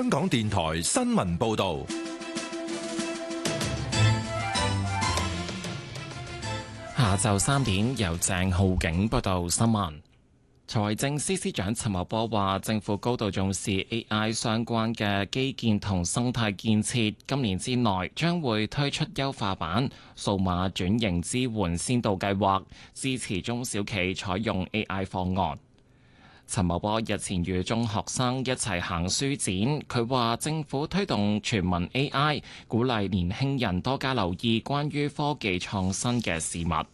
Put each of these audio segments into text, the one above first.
香港電台新聞報道。 下晝3點，由鄭浩景報道新聞。財政司司長陳茂波話，政府高度重視 AI 相關嘅基建同生態建設，今年之內將會推出優化版數碼轉型支援先導計劃，支持中小企採用 AI 方案。陳茂波日前與中學生一齊行書展，佢話政府推動全民 AI， 鼓勵年輕人多加留意關於科技創新嘅事物。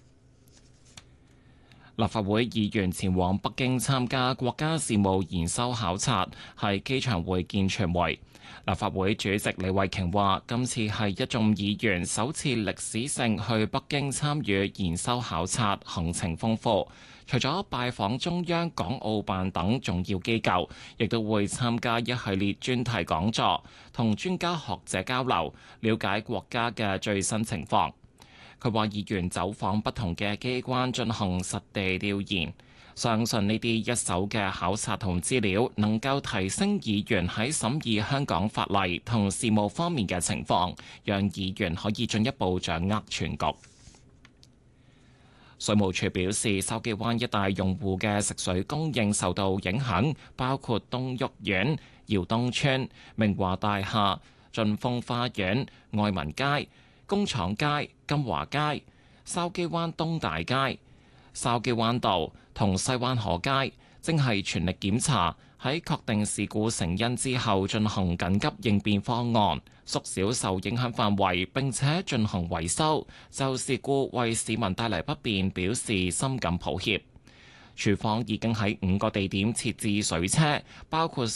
立法會議員前往北京參加國家事務研修考察，喺機場會見傳媒。立法會主席李慧瓊話：今次係一眾議員首次歷史性去北京參與研修考察，行程豐富。除咗拜訪中央、港澳辦等重要機構，亦都會參加一系列專題講座，同專家學者交流，了解國家嘅最新情況。佢話議員走訪不同嘅機關進行實地調研，相信呢啲一手嘅考察同資料能夠提升議員喺審議香港法例同事務方面嘅情況，讓議員可以進一步掌握全局。水務署表示，筲箕灣一帶用戶嘅食水供應受到影響，包括東旭苑、耀東村、明華大廈、晉峰花園、愛民街、工廠街、金華街、筲箕灣東大街、筲箕灣道同西灣河街，正係全力檢查，喺確定事故成因之後進行緊急應變方案，縮小受影響範圍，並且進行維修。就事故為市民帶嚟不便表示深感抱歉。署方已經喺5個地點設置水車，包括